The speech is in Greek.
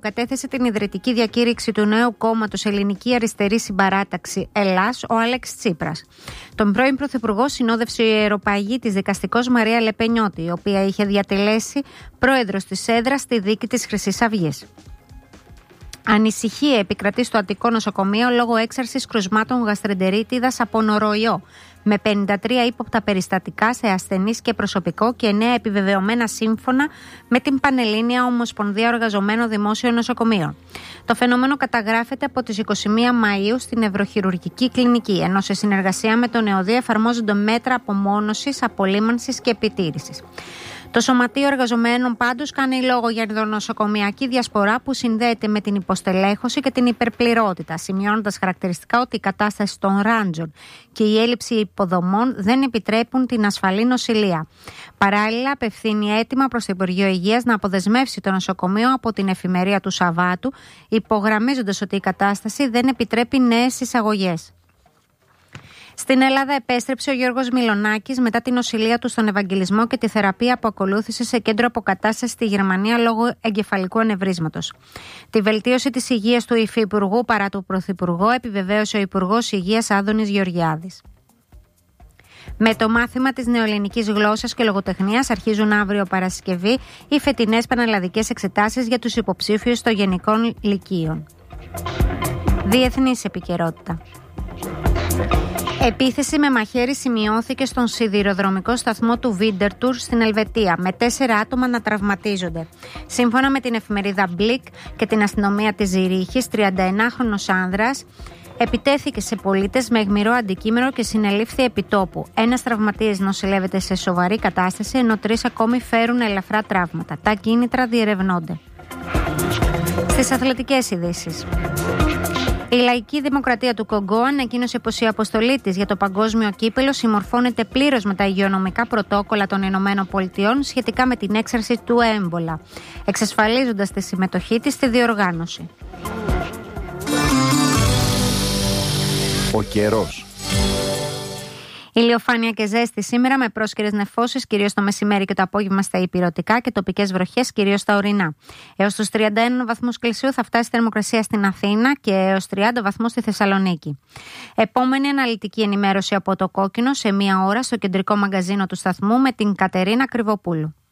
κατέθεσε την ιδρυτική διακήρυξη του νέου κόμματος Ελληνική Αριστερή Συμπαράταξη Ελλάς, ο Άλεξ Τσίπρας. Τον πρώην Πρωθυπουργό συνόδευσε η ιεροπαγή της δικαστικός Μαρία Λεπενιώτη, η οποία είχε διατελέσει πρόεδρος της έδρας στη δίκη της Χρυσής Αυγής. Ανησυχία επικρατεί στο Αττικό νοσοκομείο λόγω έξαρσης κρουσμάτων γαστρεντερίτιδας από νοροϊό, με 53 ύποπτα περιστατικά σε ασθενείς και προσωπικό και 9 επιβεβαιωμένα σύμφωνα με την Πανελλήνια Ομοσπονδία Εργαζομένων Δημόσιων Νοσοκομείων. Το φαινόμενο καταγράφεται από τις 21 Μαΐου στην Νευροχειρουργική Κλινική, ενώ σε συνεργασία με τον ΕΟΔΗ εφαρμόζονται μέτρα απομόνωσης, απολύμανσης και επιτήρησης. Το Σωματείο Εργαζομένων πάντως κάνει λόγο για νοσοκομιακή διασπορά που συνδέεται με την υποστελέχωση και την υπερπληρότητα, σημειώνοντας χαρακτηριστικά ότι η κατάσταση των ράντζων και η έλλειψη υποδομών δεν επιτρέπουν την ασφαλή νοσηλεία. Παράλληλα, απευθύνει αίτημα προς το Υπουργείο Υγείας να αποδεσμεύσει το νοσοκομείο από την εφημερία του Σαββάτου, υπογραμμίζοντας ότι η κατάσταση δεν επιτρέπει νέες εισαγωγές. Στην Ελλάδα επέστρεψε ο Γιώργος Μιλονάκης μετά την νοσηλεία του στον Ευαγγελισμό και τη θεραπεία που ακολούθησε σε κέντρο αποκατάστασης στη Γερμανία λόγω εγκεφαλικού ανεβρίσματος. Τη βελτίωση της υγείας του Υφυπουργού παρά του Πρωθυπουργού επιβεβαίωσε ο Υπουργός Υγείας Άδωνης Γεωργιάδης. Με το μάθημα της νεοελληνικής γλώσσας και λογοτεχνίας αρχίζουν αύριο Παρασκευή οι φετινές πανελλαδικές εξετάσεις για τους υποψήφιους των γενικών λυκείων. Διεθνής επικαιρότητα. Επίθεση με μαχαίρι σημειώθηκε στον σιδηροδρομικό σταθμό του Βίντερτουρ στην Ελβετία, με 4 άτομα να τραυματίζονται. Σύμφωνα με την εφημερίδα Μπλικ και την αστυνομία της Ζηρίχης, 39χρονος άνδρας επιτέθηκε σε πολίτες με αιχμηρό αντικείμενο και συνελήφθη επιτόπου. Ένας τραυματίας νοσηλεύεται σε σοβαρή κατάσταση, ενώ 3 ακόμη φέρουν ελαφρά τραύματα. Τα κίνητρα διερευνώνται. Στις αθλητικές ειδήσεις. Η Λαϊκή Δημοκρατία του Κονγκό ανακοίνωσε πως η αποστολή της για το παγκόσμιο κύπελλο συμμορφώνεται πλήρως με τα υγειονομικά πρωτόκολλα των ΗΠΑ σχετικά με την έξαρση του έμπολα, εξασφαλίζοντας τη συμμετοχή της στη διοργάνωση. Ο καιρός. Ηλιοφάνεια και ζέστη σήμερα με πρόσκαιρες νεφώσεις, κυρίως το μεσημέρι και το απόγευμα στα ηπειρωτικά και τοπικές βροχές, κυρίως στα ορεινά. Έως τους 31 βαθμούς Κελσίου θα φτάσει η θερμοκρασία στην Αθήνα και έως 30 βαθμούς στη Θεσσαλονίκη. Επόμενη αναλυτική ενημέρωση από το Κόκκινο σε 1 ώρα στο κεντρικό μαγκαζίνο του σταθμού με την Κατερίνα Κρυβοπούλου.